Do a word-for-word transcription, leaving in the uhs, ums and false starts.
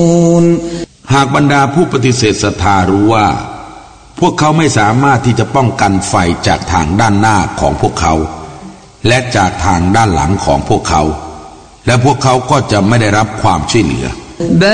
หากบรรดาผู้ปฏิเสธศรัทธารู้ว่าพวกเขาไม่สามารถที่จะป้องกันไฟจากทางด้านหน้าของพวกเขาและจากทางด้านหลังของพวกเขาและพวกเขาก็จะไม่ได้รับความช่วยเหลือ